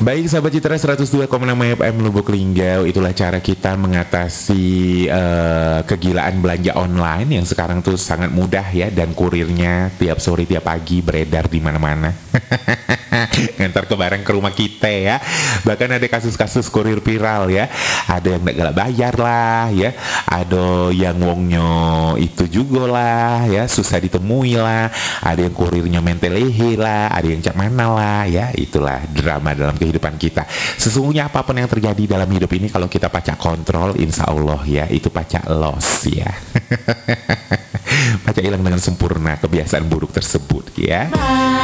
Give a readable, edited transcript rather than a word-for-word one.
Baik sahabat Citra 102,6 FM Lubuk Linggau, itulah cara kita mengatasi kegilaan belanja online yang sekarang tuh sangat mudah ya, dan kurirnya tiap sore tiap pagi beredar di mana-mana. Ngantar ke barang ke rumah kita ya. Bahkan ada kasus-kasus kurir viral ya. Ada yang gak bayar lah ya. Ada yang wongnya itu juga lah ya, susah ditemui lah. Ada yang kurirnya mentelehe lah. Ada yang cak mana lah ya. Itulah drama dalam kehidupan kita. Sesungguhnya apapun yang terjadi dalam hidup ini, kalau kita pacak kontrol, insya Allah ya, itu pacak loss ya. Pacak hilang dengan sempurna kebiasaan buruk tersebut ya.